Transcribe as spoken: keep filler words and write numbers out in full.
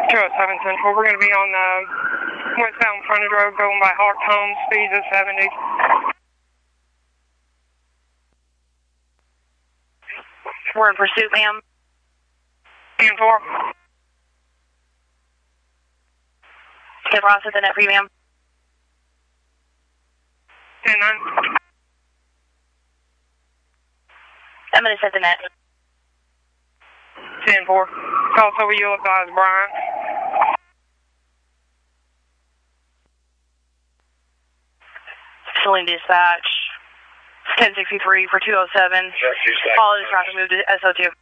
two oh seven Central. We're going to be on the westbound frontage road going by Hawk Home, speeds of seventy. We're in pursuit, ma'am. ten four. Okay, process the net for you, ma'am. ten nine. I'm going to set the net. ten four. Also, will you advise Bryant? Saline dispatch. ten sixty-three for two oh seven. Follow this traffic move to S O two.